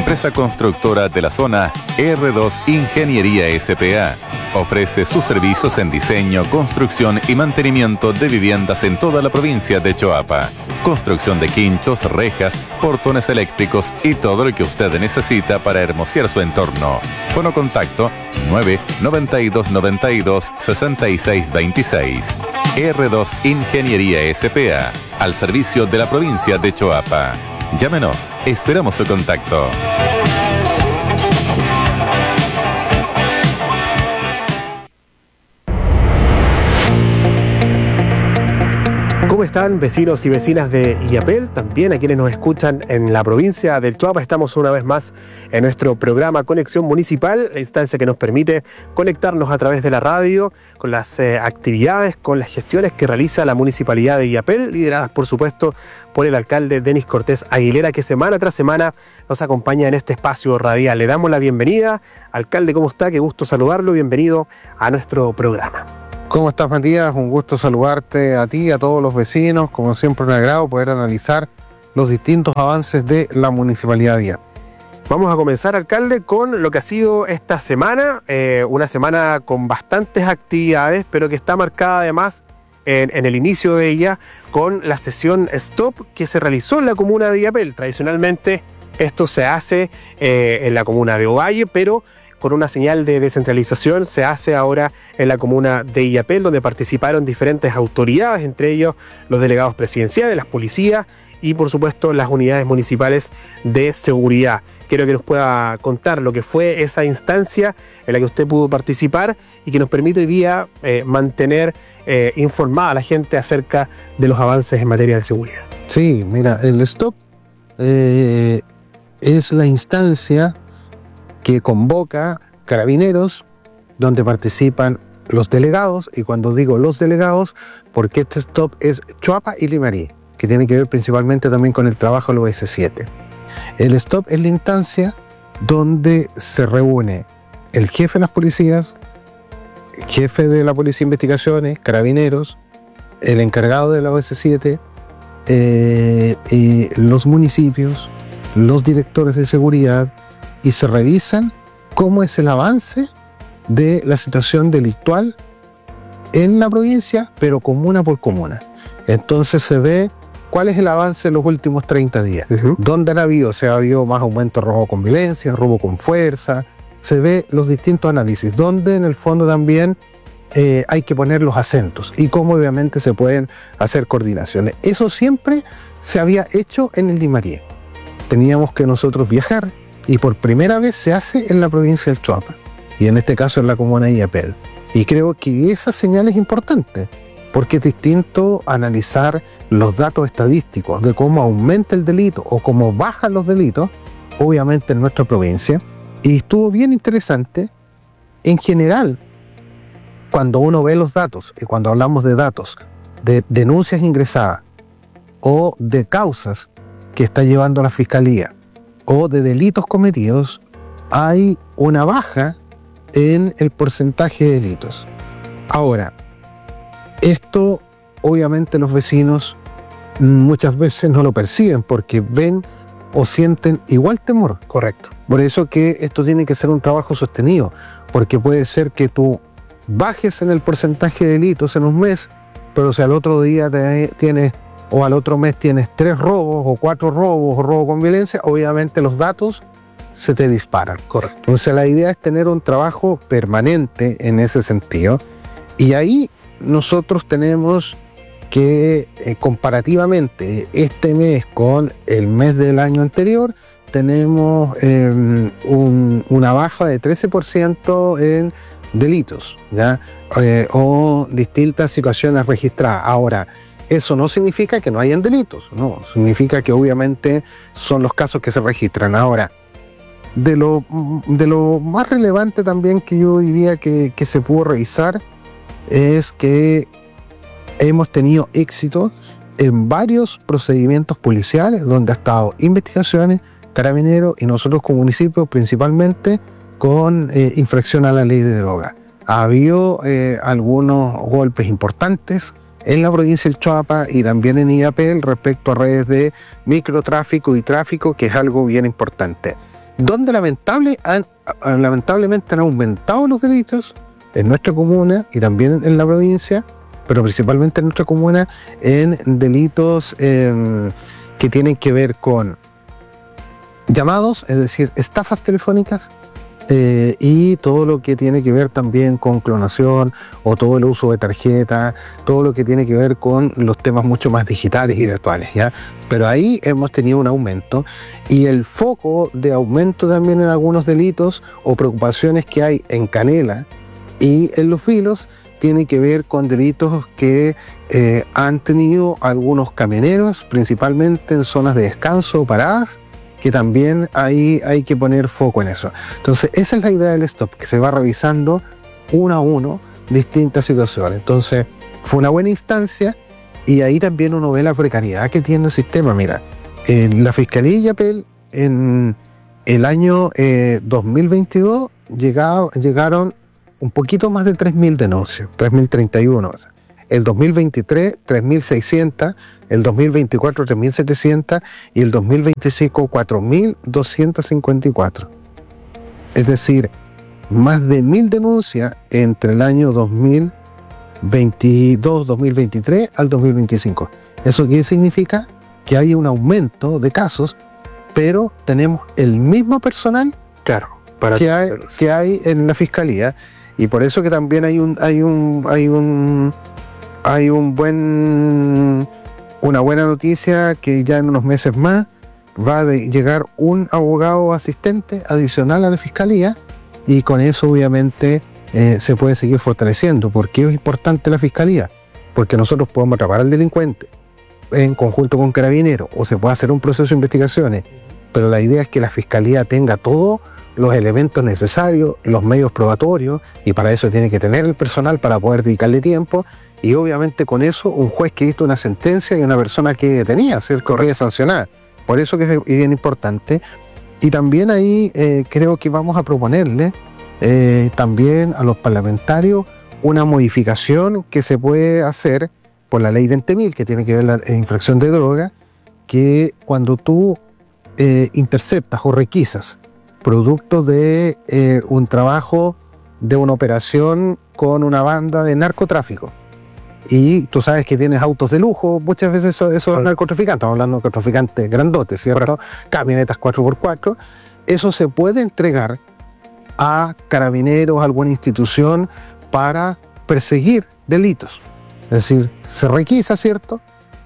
empresa constructora de la zona R2 Ingeniería S.p.A. Ofrece sus servicios en diseño, construcción y mantenimiento de viviendas en toda la provincia de Choapa. Construcción de quinchos, rejas, portones eléctricos y todo lo que usted necesita para hermosear su entorno. Fono contacto 99292 6626. R2 Ingeniería S.p.A. al servicio de la provincia de Choapa. Llámenos, esperamos su contacto. ¿Cómo están, vecinos y vecinas de Illapel? También a quienes nos escuchan en la provincia del Choapa. Estamos una vez más en nuestro programa Conexión Municipal, la instancia que nos permite conectarnos a través de la radio con las actividades, con las gestiones que realiza la Municipalidad de Illapel, lideradas por supuesto por el alcalde Denis Cortés Aguilera, que semana tras semana nos acompaña en este espacio radial. Le damos la bienvenida. Alcalde, ¿cómo está? Qué gusto saludarlo. Bienvenido a nuestro programa. ¿Cómo estás, Matías? Un gusto saludarte a ti, a todos los vecinos. Como siempre, un agrado poder analizar los distintos avances de la Municipalidad de Illapel. Vamos a comenzar, alcalde, con lo que ha sido esta semana, una semana con bastantes actividades, pero que está marcada además en el inicio de ella con la sesión Stop que se realizó en la comuna de Illapel. Tradicionalmente esto se hace en la comuna de Ovalle, pero con una señal de descentralización se hace ahora en la comuna de Illapel, donde participaron diferentes autoridades, entre ellos los delegados presidenciales, las policías y por supuesto las unidades municipales de seguridad. Quiero que nos pueda contar lo que fue esa instancia en la que usted pudo participar y que nos permite hoy día mantener informada a la gente acerca de los avances en materia de seguridad. Sí, mira, el STOP es la instancia que convoca Carabineros, donde participan los delegados, y cuando digo los delegados, porque este stop es Choapa y Limarí, que tiene que ver principalmente también con el trabajo del OS7. El stop es la instancia donde se reúne el jefe de las policías, el jefe de la Policía de Investigaciones, Carabineros, el encargado de la OS7, los municipios, los directores de seguridad, y se revisan cómo es el avance de la situación delictual en la provincia, pero comuna por comuna. Entonces se ve cuál es el avance en los últimos 30 días. ¿Dónde ha habido? Se ha habido más aumento de robo con violencia, robo con fuerza. Se ve los distintos análisis, donde en el fondo también hay que poner los acentos y cómo obviamente se pueden hacer coordinaciones. Eso siempre se había hecho en el Limarí. Teníamos que nosotros viajar, y por primera vez se hace en la provincia del Choapa, y en este caso en la comuna de Illapel. Y creo que esa señal es importante, porque es distinto analizar los datos estadísticos de cómo aumenta el delito o cómo bajan los delitos, obviamente en nuestra provincia. Y estuvo bien interesante, en general, cuando uno ve los datos, y cuando hablamos de datos, de denuncias ingresadas, o de causas que está llevando la Fiscalía, o de delitos cometidos, hay una baja en el porcentaje de delitos. Ahora, esto obviamente los vecinos muchas veces no lo perciben porque ven o sienten igual temor. Correcto. Por eso que esto tiene que ser un trabajo sostenido, porque puede ser que tú bajes en el porcentaje de delitos en un mes, pero si al otro día tienes, o al otro mes tienes 3 robos o 4 robos o robo con violencia, obviamente los datos se te disparan. Correcto. Entonces la idea es tener un trabajo permanente en ese sentido, y ahí nosotros tenemos que comparativamente este mes con el mes del año anterior tenemos una baja de 13% en delitos, ¿ya? O distintas situaciones registradas. Ahora, eso no significa que no hayan delitos, no, significa que obviamente son los casos que se registran. Ahora, de lo más relevante también que yo diría que se pudo revisar es que hemos tenido éxito en varios procedimientos policiales donde ha estado investigaciones, Carabineros y nosotros como municipio principalmente con infracción a la ley de droga. Ha habido algunos golpes importantes en la provincia del Choapa y también en Illapel respecto a redes de microtráfico y tráfico, que es algo bien importante. donde lamentablemente han aumentado los delitos en nuestra comuna y también en la provincia, pero principalmente en nuestra comuna, en delitos que tienen que ver con llamados, es decir, estafas telefónicas, y todo lo que tiene que ver también con clonación o todo el uso de tarjeta, todo lo que tiene que ver con los temas mucho más digitales y virtuales, ¿ya? Pero ahí hemos tenido un aumento, y el foco de aumento también en algunos delitos o preocupaciones que hay en Canela y en Los Vilos tiene que ver con delitos que han tenido algunos camioneros, principalmente en zonas de descanso o paradas, que también ahí hay que poner foco en eso. Entonces, esa es la idea del stop, que se va revisando uno a uno distintas situaciones. Entonces, fue una buena instancia, y ahí también uno ve la precariedad que tiene el sistema. Mira, en la Fiscalía de Illapel, en el año 2022, llegaron un poquito más de 3.000 denuncias, 3.031. El 2023, 3.600, el 2024, 3.700 y el 2025, 4.254. Es decir, más de 1.000 denuncias entre el año 2022, 2023 al 2025. ¿Eso qué significa? Que hay un aumento de casos, pero tenemos el mismo personal, Claro, que hay en la Fiscalía, y por eso que también hay una buena noticia, que ya en unos meses más va a llegar un abogado asistente adicional a la Fiscalía, y con eso obviamente se puede seguir fortaleciendo. ¿Por qué es importante la Fiscalía? Porque nosotros podemos atrapar al delincuente en conjunto con Carabineros, o se puede hacer un proceso de investigaciones, pero la idea es que la Fiscalía tenga todos los elementos necesarios, los medios probatorios, y para eso tiene que tener el personal para poder dedicarle tiempo, y obviamente con eso un juez que dicta una sentencia y una persona que detenía, ser corrida sancionada. Por eso que es bien importante. Y también ahí creo que vamos a proponerle también a los parlamentarios una modificación que se puede hacer por la ley 20.000, que tiene que ver la infracción de droga, que cuando tú interceptas o requisas producto de un trabajo de una operación con una banda de narcotráfico, y tú sabes que tienes autos de lujo, muchas veces esos narcotraficantes, estamos hablando de narcotraficantes grandotes, ¿cierto? Camionetas 4x4, eso se puede entregar a Carabineros, a alguna institución, para perseguir delitos. Es decir, se requisa, ¿cierto?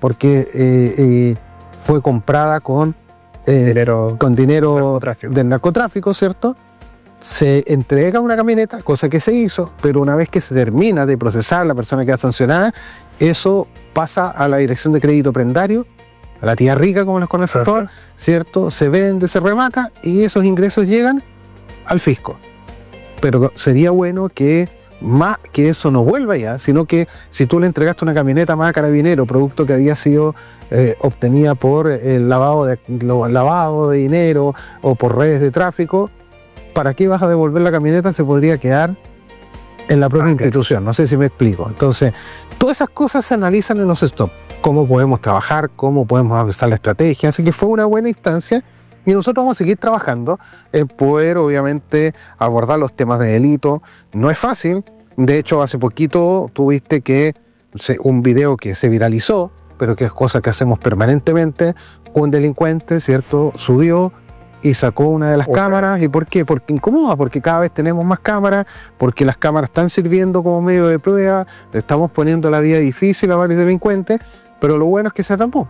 Porque fue comprada con dinero del narcotráfico, ¿cierto? Se entrega una camioneta, cosa que se hizo, pero una vez que se termina de procesar, la persona queda sancionada, eso pasa a la Dirección de Crédito Prendario, a la tía rica, como los conoce todos, ¿cierto? Se vende, se remata, y esos ingresos llegan al fisco. Pero sería bueno que eso no vuelva ya, sino que si tú le entregaste una camioneta más a Carabinero, producto que había sido obtenida por el lavado de dinero o por redes de tráfico, ¿para qué vas a devolver la camioneta? Se podría quedar en la propia institución. No sé si me explico. Entonces, todas esas cosas se analizan en los stop. Cómo podemos trabajar, cómo podemos avanzar la estrategia. Así que fue una buena instancia, y nosotros vamos a seguir trabajando en poder, obviamente, abordar los temas de delito. No es fácil. De hecho, hace poquito tuviste un video que se viralizó, pero que es cosa que hacemos permanentemente. Un delincuente, ¿cierto?, subió y sacó una de las cámaras. ¿Y por qué? Porque incomoda, porque cada vez tenemos más cámaras, porque las cámaras están sirviendo como medio de prueba, le estamos poniendo la vida difícil a varios delincuentes, pero lo bueno es que se atrapó,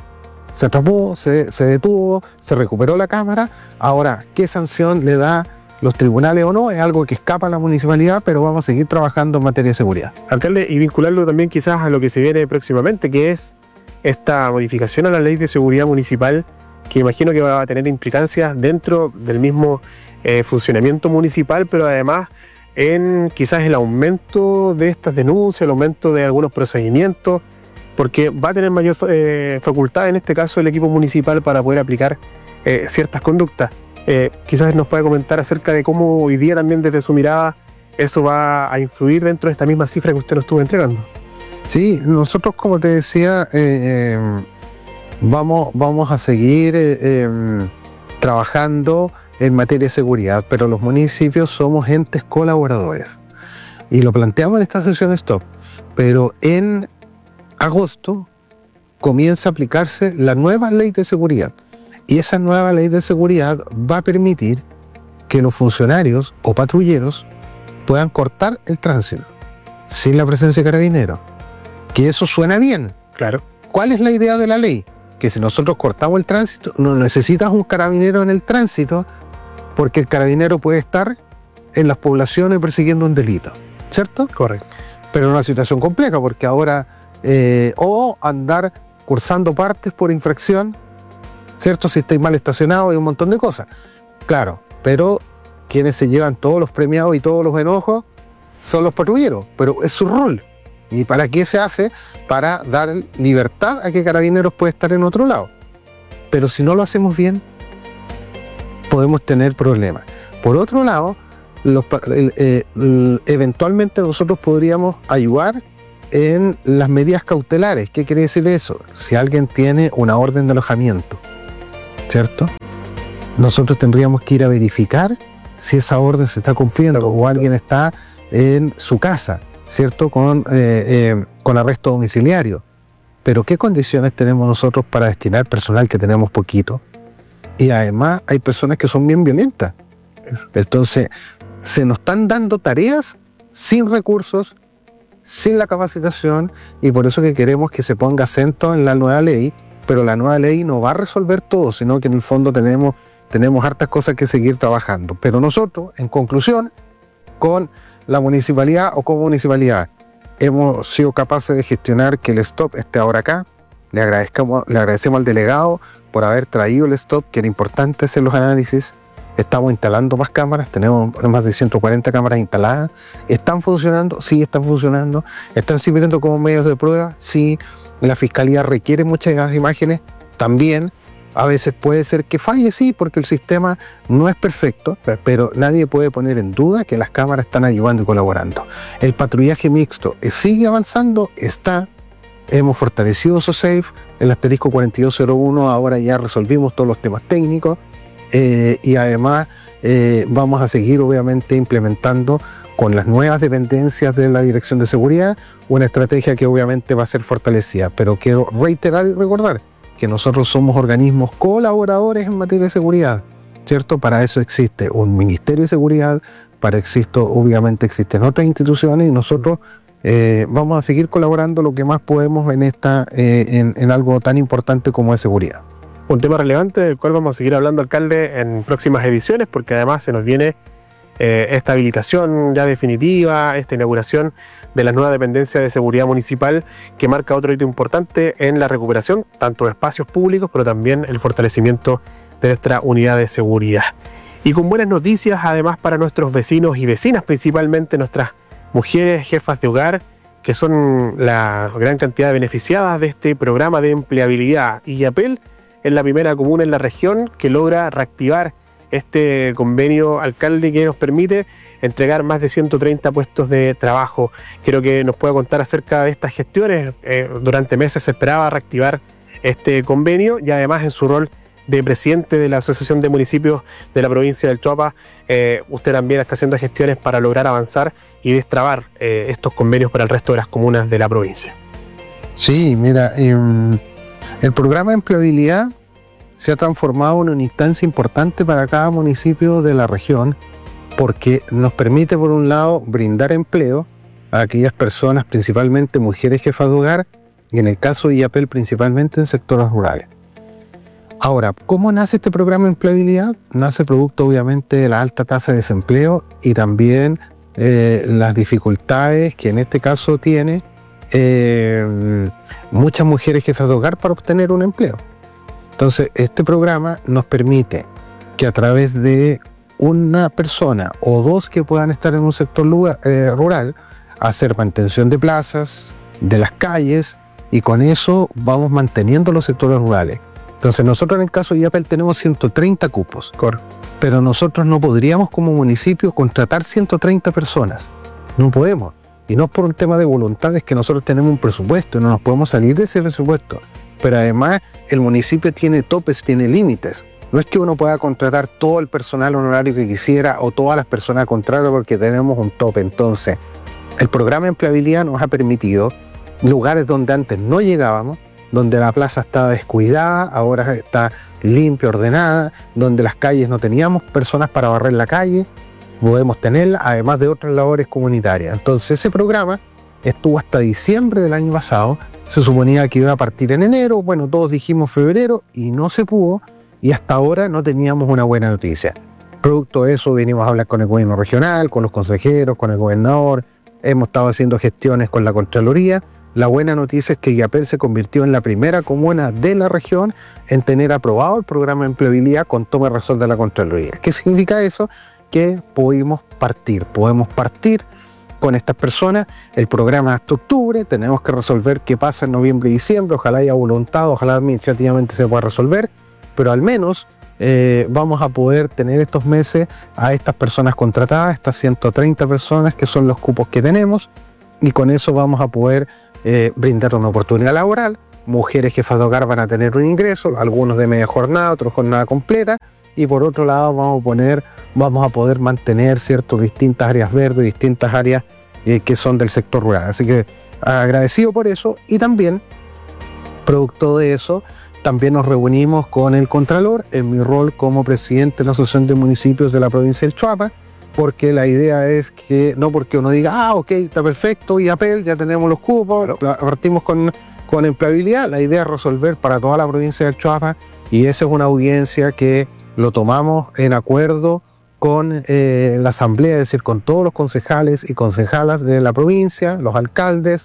se detuvo, se recuperó la cámara. Ahora, ¿qué sanción le da los tribunales o no? Es algo que escapa a la municipalidad, pero vamos a seguir trabajando en materia de seguridad. Alcalde, y vincularlo también quizás a lo que se viene próximamente, que es esta modificación a la ley de seguridad municipal, que imagino que va a tener implicancias dentro del mismo funcionamiento municipal, pero además en quizás el aumento de estas denuncias, el aumento de algunos procedimientos, porque va a tener mayor facultad en este caso el equipo municipal para poder aplicar ciertas conductas. Quizás nos pueda comentar acerca de cómo hoy día también desde su mirada eso va a influir dentro de esta misma cifra que usted nos estuvo entregando. Sí, nosotros, como te decía, vamos a seguir trabajando en materia de seguridad, pero los municipios somos entes colaboradores. Y lo planteamos en esta sesión Stop, pero en agosto comienza a aplicarse la nueva ley de seguridad. Y esa nueva ley de seguridad va a permitir que los funcionarios o patrulleros puedan cortar el tránsito sin la presencia de carabineros. Que eso suena bien. Claro. ¿Cuál es la idea de la ley? Que si nosotros cortamos el tránsito, no necesitas un carabinero en el tránsito, porque el carabinero puede estar en las poblaciones persiguiendo un delito, ¿cierto? Correcto. Pero en una situación compleja, porque ahora o andar cursando partes por infracción, ¿cierto? Si estáis mal estacionado y un montón de cosas. Claro, pero quienes se llevan todos los premiados y todos los enojos son los patrulleros, pero es su rol. ¿Y para qué se hace? Para dar libertad a que Carabineros pueda estar en otro lado. Pero si no lo hacemos bien, podemos tener problemas. Por otro lado, eventualmente nosotros podríamos ayudar en las medidas cautelares. ¿Qué quiere decir eso? Si alguien tiene una orden de alojamiento, ¿cierto? Nosotros tendríamos que ir a verificar si esa orden se está cumpliendo o alguien está en su casa, ¿cierto? Con arresto domiciliario. Pero ¿qué condiciones tenemos nosotros para destinar personal que tenemos poquito? Y además hay personas que son bien violentas. Entonces, se nos están dando tareas sin recursos, sin la capacitación, y por eso que queremos que se ponga acento en la nueva ley, pero la nueva ley no va a resolver todo, sino que en el fondo tenemos hartas cosas que seguir trabajando. Pero nosotros, en conclusión, con la municipalidad o como municipalidad, hemos sido capaces de gestionar que el Stop esté ahora acá. Le agradecemos al delegado por haber traído el Stop, que era importante hacer los análisis. Estamos instalando más cámaras, tenemos más de 140 cámaras instaladas. ¿Están funcionando? Sí, están funcionando. ¿Están sirviendo como medios de prueba? Sí. La Fiscalía requiere muchas imágenes, también. A veces puede ser que falle, sí, porque el sistema no es perfecto, pero nadie puede poner en duda que las cámaras están ayudando y colaborando. El patrullaje mixto sigue avanzando, hemos fortalecido SOSAFE, el asterisco 4201, ahora ya resolvimos todos los temas técnicos, y además vamos a seguir obviamente implementando con las nuevas dependencias de la Dirección de Seguridad una estrategia que obviamente va a ser fortalecida. Pero quiero reiterar y recordar que nosotros somos organismos colaboradores en materia de seguridad, ¿cierto? Para eso existe un Ministerio de Seguridad, obviamente existen otras instituciones, y nosotros vamos a seguir colaborando lo que más podemos en algo tan importante como es seguridad. Un tema relevante del cual vamos a seguir hablando, alcalde, en próximas ediciones, porque además se nos viene esta habilitación ya definitiva, esta inauguración de la nueva dependencia de seguridad municipal, que marca otro hito importante en la recuperación, tanto de espacios públicos, pero también el fortalecimiento de nuestra unidad de seguridad. Y con buenas noticias además para nuestros vecinos y vecinas, principalmente nuestras mujeres jefas de hogar, que son la gran cantidad de beneficiadas de este programa de empleabilidad. Y Yapel es la primera comuna en la región que logra reactivar este convenio, alcalde, que nos permite entregar más de 130 puestos de trabajo. Quiero que nos pueda contar acerca de estas gestiones. Durante meses se esperaba reactivar este convenio, y además en su rol de presidente de la Asociación de Municipios de la provincia del Choapa, usted también está haciendo gestiones para lograr avanzar y destrabar estos convenios para el resto de las comunas de la provincia. Sí, mira, el programa de empleabilidad se ha transformado en una instancia importante para cada municipio de la región, porque nos permite, por un lado, brindar empleo a aquellas personas, principalmente mujeres jefas de hogar, y en el caso de Yapel, principalmente en sectores rurales. Ahora, ¿cómo nace este programa de empleabilidad? Nace producto, obviamente, de la alta tasa de desempleo y también las dificultades que en este caso tiene muchas mujeres jefas de hogar para obtener un empleo. Entonces, este programa nos permite que a través de una persona o dos que puedan estar en un sector rural, hacer mantención de plazas, de las calles, y con eso vamos manteniendo los sectores rurales. Entonces, nosotros en el caso de Yapel tenemos 130 cupos, pero nosotros no podríamos como municipio contratar 130 personas. No podemos. Y no es por un tema de voluntad, es que nosotros tenemos un presupuesto y no nos podemos salir de ese presupuesto. Pero además el municipio tiene topes, tiene límites. No es que uno pueda contratar todo el personal honorario que quisiera o todas las personas contrarias porque tenemos un tope. Entonces, el programa de empleabilidad nos ha permitido lugares donde antes no llegábamos, donde la plaza estaba descuidada, ahora está limpia, ordenada, donde las calles no teníamos personas para barrer la calle, podemos tenerla, además de otras labores comunitarias. Entonces ese programa estuvo hasta diciembre del año pasado, se suponía que iba a partir en enero, bueno, todos dijimos febrero y no se pudo, y hasta ahora no teníamos una buena noticia. Producto de eso venimos a hablar con el gobierno regional, con los consejeros, con el gobernador, hemos estado haciendo gestiones con la Contraloría. La buena noticia es que Illapel se convirtió en la primera comuna de la región en tener aprobado el programa de empleabilidad con toma de razón de la Contraloría. ¿Qué significa eso? Que podemos partir con estas personas. El programa hasta octubre, tenemos que resolver qué pasa en noviembre y diciembre, ojalá haya voluntad, ojalá administrativamente se pueda resolver, pero al menos vamos a poder tener estos meses a estas personas contratadas, estas 130 personas que son los cupos que tenemos, y con eso vamos a poder brindar una oportunidad laboral. Mujeres jefas de hogar van a tener un ingreso, algunos de media jornada, otros jornada completa, y por otro lado vamos a poder mantener ciertas distintas áreas verdes, distintas áreas que son del sector rural. Así que agradecido por eso, y también, producto de eso, también nos reunimos con el Contralor en mi rol como presidente de la Asociación de Municipios de la provincia del Choapa, porque la idea es que no porque uno diga, ok, está perfecto, Illapel, ya tenemos los cupos, partimos con empleabilidad, la idea es resolver para toda la provincia del Choapa, y esa es una audiencia que lo tomamos en acuerdo con la asamblea, es decir, con todos los concejales y concejalas de la provincia, los alcaldes,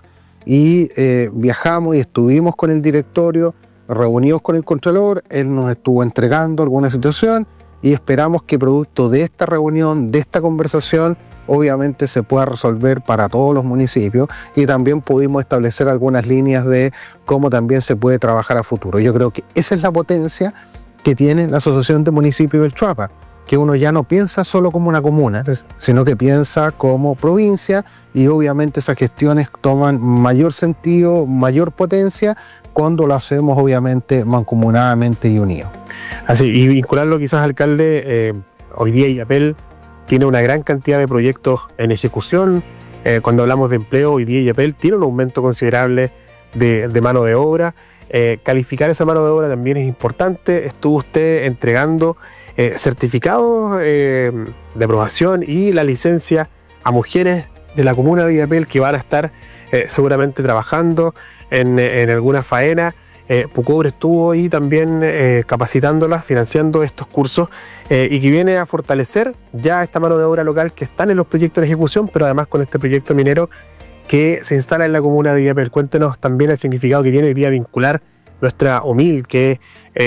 y viajamos y estuvimos con el directorio, reunidos con el Contralor, él nos estuvo entregando alguna situación, y esperamos que producto de esta reunión, de esta conversación, obviamente se pueda resolver para todos los municipios, y también pudimos establecer algunas líneas de cómo también se puede trabajar a futuro. Yo creo que esa es la potencia que tiene la Asociación de Municipios del Choapa, que uno ya no piensa solo como una comuna, sino que piensa como provincia, y obviamente esas gestiones toman mayor sentido, mayor potencia, cuando lo hacemos obviamente mancomunadamente y unidos. Así, y vincularlo quizás, alcalde, hoy día Illapel tiene una gran cantidad de proyectos en ejecución. Cuando hablamos de empleo, hoy día Illapel tiene un aumento considerable de mano de obra. Calificar esa mano de obra también es importante. Estuvo usted entregando certificados de aprobación y la licencia a mujeres de la comuna de Illapel que van a estar seguramente trabajando en alguna faena. Pucobre estuvo ahí también capacitándolas, financiando estos cursos, y que viene a fortalecer ya esta mano de obra local que están en los proyectos de ejecución, pero además con este proyecto minero que se instala en la comuna de Illapel. Cuéntenos también el significado que tiene hoy día vincular nuestra OMIL, que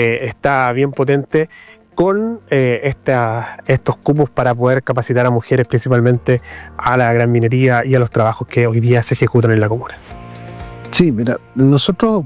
está bien potente, con estos cupos para poder capacitar a mujeres, principalmente a la gran minería y a los trabajos que hoy día se ejecutan en la comuna. Sí, mira, nosotros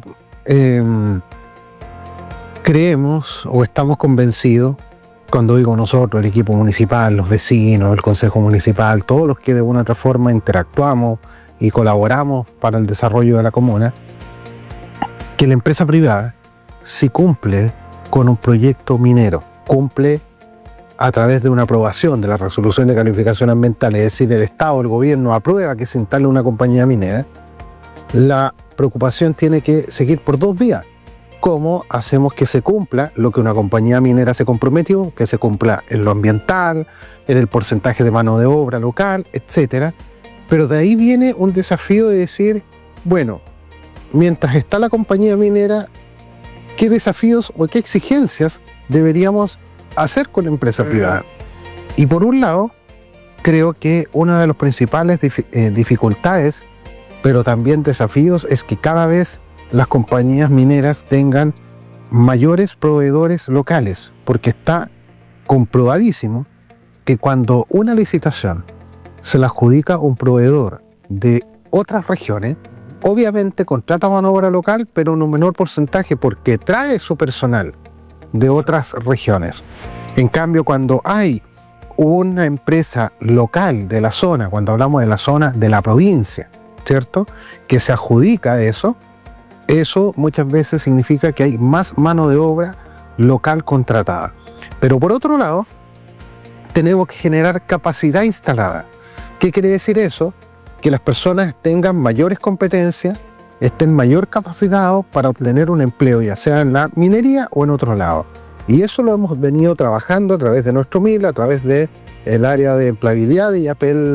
creemos o estamos convencidos, cuando digo nosotros, el equipo municipal, los vecinos, el consejo municipal, todos los que de una u otra forma interactuamos y colaboramos para el desarrollo de la comuna, que la empresa privada, si cumple con un proyecto minero, cumple a través de una aprobación de la resolución de calificación ambiental, es decir, el Estado, el gobierno aprueba que se instale una compañía minera, la preocupación tiene que seguir por dos vías. ¿Cómo hacemos que se cumpla lo que una compañía minera se comprometió? Que se cumpla en lo ambiental, en el porcentaje de mano de obra local, etcétera. Pero de ahí viene un desafío de decir, bueno, mientras está la compañía minera, ¿qué desafíos o qué exigencias deberíamos hacer con la empresa privada? Y por un lado, creo que una de las principales dificultades, pero también desafíos, es que cada vez las compañías mineras tengan mayores proveedores locales, porque está comprobadísimo que cuando una licitación se la adjudica un proveedor de otras regiones, obviamente contrata mano de obra local, pero en un menor porcentaje porque trae su personal de otras regiones. En cambio, cuando hay una empresa local de la zona, cuando hablamos de la zona de la provincia, ¿cierto?, que se adjudica eso muchas veces significa que hay más mano de obra local contratada. Pero por otro lado, tenemos que generar capacidad instalada. ¿Qué quiere decir eso? Que las personas tengan mayores competencias, estén mayor capacitados para obtener un empleo, ya sea en la minería o en otro lado. Y eso lo hemos venido trabajando a través de nuestro MIL, a través de el área de empleabilidad de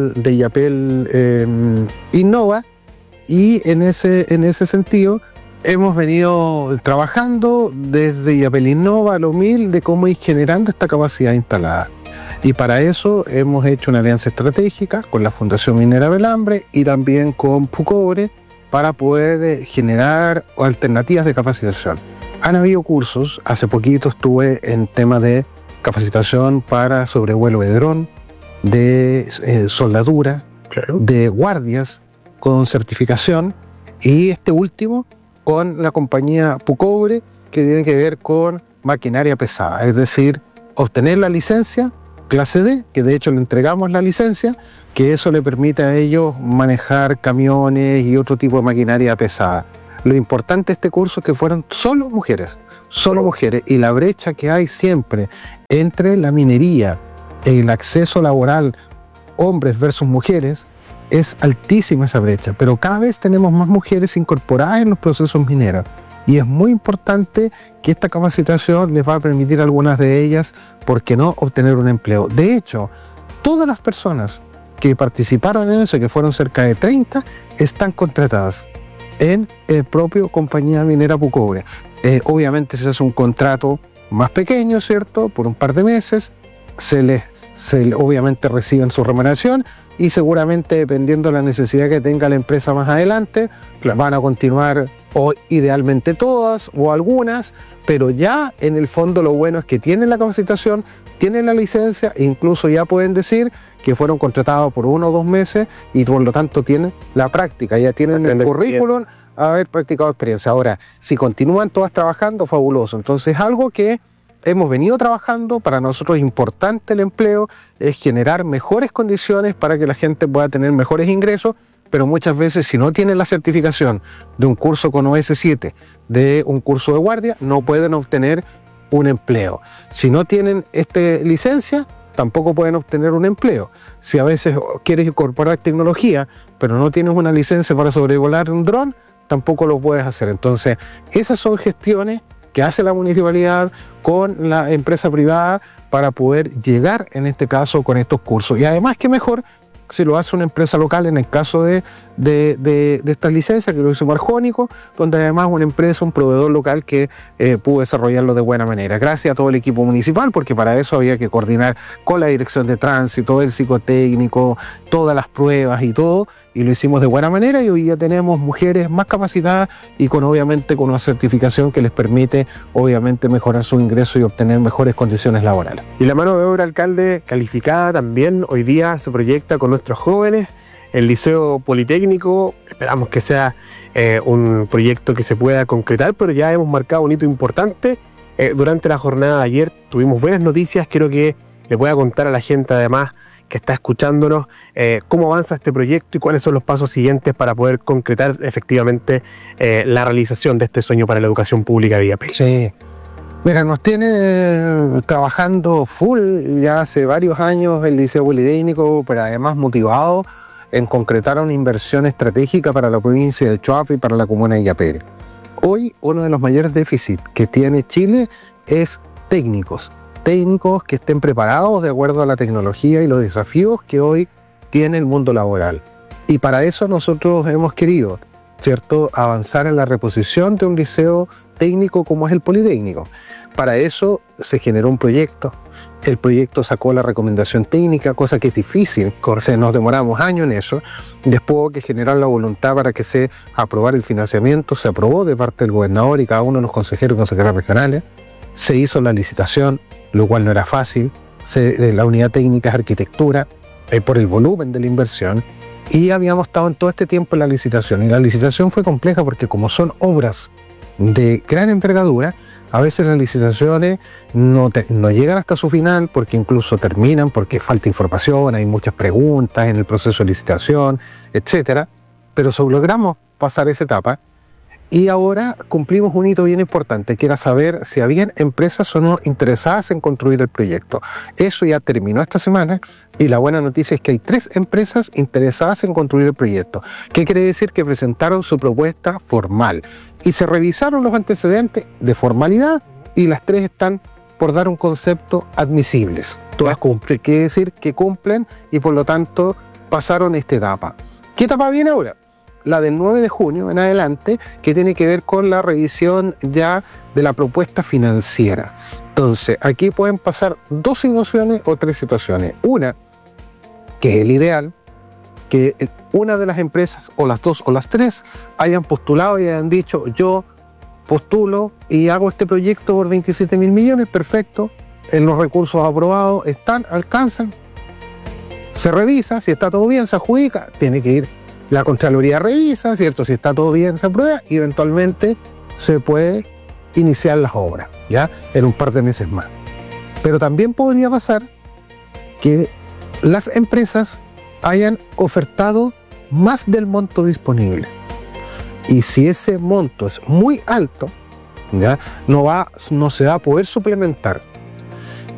Yapel Innova, y en ese sentido hemos venido trabajando desde Yapel Innova a lo MIL de cómo ir generando esta capacidad instalada. Y para eso hemos hecho una alianza estratégica con la Fundación Minera Belambre y también con Pucobre para poder generar alternativas de capacitación. Han habido cursos, hace poquito estuve en temas de capacitación para sobrevuelo de dron, de soldadura, Claro. de guardias con certificación, y este último con la compañía Pucobre, que tiene que ver con maquinaria pesada, es decir, obtener la licencia clase D, que de hecho le entregamos la licencia, que eso le permite a ellos manejar camiones y otro tipo de maquinaria pesada. Lo importante de este curso es que fueron solo mujeres, y la brecha que hay siempre entre la minería, el acceso laboral, hombres versus mujeres, es altísima esa brecha, pero cada vez tenemos más mujeres incorporadas en los procesos mineros. Y es muy importante que esta capacitación les va a permitir a algunas de ellas, ¿por qué no?, obtener un empleo. De hecho, todas las personas que participaron en eso, que fueron cerca de 30, están contratadas en el propio compañía minera Pucobre. Obviamente se hace un contrato más pequeño, ¿cierto?, por un par de meses, obviamente reciben su remuneración, y seguramente, dependiendo de la necesidad que tenga la empresa más adelante, van a continuar, o idealmente todas o algunas, pero ya en el fondo lo bueno es que tienen la capacitación, tienen la licencia e incluso ya pueden decir que fueron contratados por 1 o 2 meses y por lo tanto tienen la práctica, ya tienen el currículum, haber practicado experiencia. Ahora, si continúan todas trabajando, fabuloso. Entonces, algo que hemos venido trabajando, para nosotros es importante el empleo, es generar mejores condiciones para que la gente pueda tener mejores ingresos, pero muchas veces si no tienen la certificación de un curso con OS7, de un curso de guardia, no pueden obtener un empleo. Si no tienen esta licencia, tampoco pueden obtener un empleo. Si a veces quieres incorporar tecnología, pero no tienes una licencia para sobrevolar un dron, tampoco lo puedes hacer. Entonces, esas son gestiones que hace la municipalidad con la empresa privada para poder llegar, en este caso, con estos cursos. Y además, qué mejor si lo hace una empresa local, en el caso de estas licencias, que lo hizo Marjónico, donde además una empresa, un proveedor local que pudo desarrollarlo de buena manera. Gracias a todo el equipo municipal, porque para eso había que coordinar con la dirección de tránsito, el psicotécnico, todas las pruebas y todo, y lo hicimos de buena manera, y hoy ya tenemos mujeres más capacitadas y obviamente con una certificación que les permite obviamente mejorar su ingreso y obtener mejores condiciones laborales. Y la mano de obra, alcalde, calificada también hoy día se proyecta con nuestros jóvenes. El Liceo Politécnico, esperamos que sea un proyecto que se pueda concretar, pero ya hemos marcado un hito importante. Durante la jornada de ayer tuvimos buenas noticias. Quiero que le pueda contar a la gente, además, que está escuchándonos, cómo avanza este proyecto y cuáles son los pasos siguientes para poder concretar efectivamente la realización de este sueño para la educación pública de Yapel. Sí. Mira, nos tiene trabajando full ya hace varios años el Liceo Politécnico, pero además motivado en concretar una inversión estratégica para la provincia de Choapa y para la comuna de Yapel. Hoy uno de los mayores déficits que tiene Chile es técnicos que estén preparados de acuerdo a la tecnología y los desafíos que hoy tiene el mundo laboral. Y para eso nosotros hemos querido, ¿cierto?, avanzar en la reposición de un liceo técnico como es el Politécnico. Para eso se generó un proyecto. El proyecto sacó la recomendación técnica, cosa que es difícil, nos demoramos años en eso. Después hubo que generar la voluntad para que se aprobara el financiamiento. Se aprobó de parte del gobernador y cada uno de los consejeros y consejeras regionales. Se hizo la licitación, lo cual no era fácil. La unidad técnica es arquitectura, por el volumen de la inversión. Y habíamos estado en todo este tiempo en la licitación. Y la licitación fue compleja porque como son obras de gran envergadura, a veces las licitaciones no llegan hasta su final, porque incluso terminan, porque falta información, hay muchas preguntas en el proceso de licitación, etc. Pero logramos pasar esa etapa Y ahora cumplimos un hito bien importante, que era saber si habían empresas o no interesadas en construir el proyecto. Eso ya terminó esta semana y la buena noticia es que hay 3 empresas interesadas en construir el proyecto. ¿Qué quiere decir? Que presentaron su propuesta formal y se revisaron los antecedentes de formalidad y las 3 están por dar un concepto admisibles. Todas cumplen, quiere decir que cumplen y por lo tanto pasaron esta etapa. ¿Qué etapa viene ahora? La del 9 de junio en adelante, que tiene que ver con la revisión ya de la propuesta financiera. Entonces, aquí pueden pasar 2 situaciones o 3 situaciones. Una, que es el ideal, que una de las empresas, o las 2 o las 3, hayan postulado y hayan dicho, yo postulo y hago este proyecto por 27.000 millones, perfecto, en los recursos aprobados están, alcanzan, se revisa, si está todo bien, se adjudica, tiene que ir. La Contraloría revisa, ¿cierto? Si está todo bien, se aprueba y eventualmente se puede iniciar las obras, ¿ya? En un par de meses más. Pero también podría pasar que las empresas hayan ofertado más del monto disponible. Y si ese monto es muy alto, ¿ya? No se va a poder suplementar.